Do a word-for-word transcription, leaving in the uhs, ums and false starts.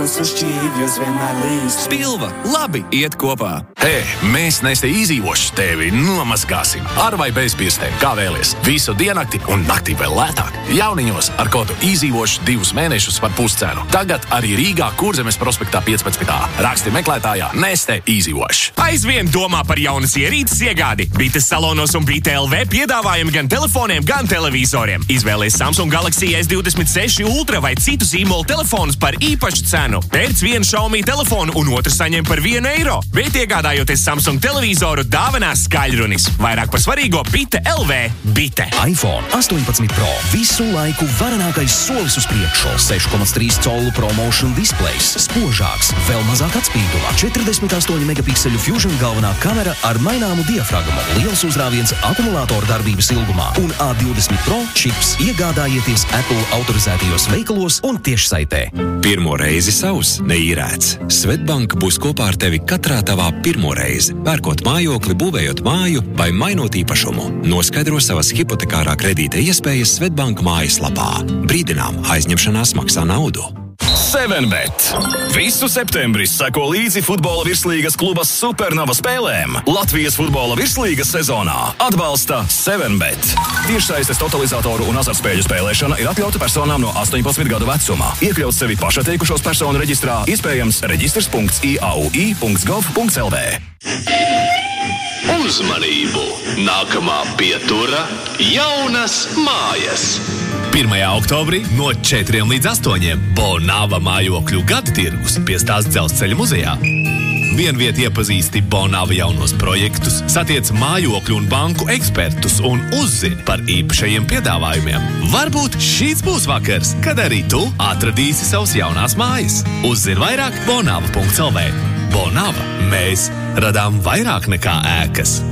Spilva, labi, iet kopā. Hei, mēs Neste Easy-Wash tevi nomazgāsim. Ar vai bez pirkstiem, kā vēlies. Visu diennakti un naktī vēl lētāk. Jauniņos ar kodu Easy-Wash divus mēnešus par puscenu. Tagad arī Rīgā Kurzemes prospektā piecpadsmit. Raksti meklētājā Neste Easy-Wash. Aizvien domā par jaunas ierīces iegādi. Bites salonos un Bite L V piedāvājumi gan telefoniem, gan televizoriem. Izvēlies Samsung Galaxy S divdesmit seši Ultra vai citu zīmolu telefonus par īpašu cenu. Pērc vienu Xiaomi telefonu un otru saņem par vienu eiro. Bet iegādājoties Samsung televizoru, dāvinās skaļrunis. Vairāk par svarīgo Bite L V. Bite. iPhone astoņpadsmit Pro. Visu laiku varenākais solis uz priekšu. seši komats trīs colu ProMotion displejs. Spožāks, vēl mazāk atspīdumā. četrdesmit astoņu megapikseļu Fusion galvenā kamera ar maināmu diafragmu. Liels uzrāviens akumulātora darbības ilgumā. Un A divdesmit Pro čips iegādājieties Apple autorizētajos veikalos un tiešsaitē. Pirmo reizi savs neīrēts. Svetbank būs kopā ar tevi katrā tavā pirmo reizi. Pērkot mājokli, būvējot māju vai mainot īpašumu. Noskaidro savas hipotekārā kredīta iespējas Svetbank mājaslapā. Brīdinām, aizņemšanās maksā naudu. seven bet. Visu septembri seko līdzi futbola virslīgas kluba Supernova spēlēm. Latvijas futbola virslīgas sezonā atbalsta seven bet. Tiešsaistes totalizatoru un azartspēļu spēlēšana ir atļauta personām no astoņpadsmit gadu vecumā. Iekļaut sevi pašatteikušos personu reģistrā, iespējams reģistrs punkts i a u i punkts gov punkts l v. Uzmanību! Nākamā pietura – jaunas mājas. pirmajā oktobrī no četriem līdz astoņiem Bonava mājokļu gada tirgus pie Stāsts dzelzceļa muzejā. Vienviet iepazīsti Bonava jaunos projektus, satiec mājokļu un banku ekspertus un uzzini par īpašajiem piedāvājumiem. Varbūt šīs būs vakars, kad arī tu atradīsi savas jaunās mājas. Uzzini vairāk bonava punkts l v. Bonava. Mēs radām vairāk nekā ēkas.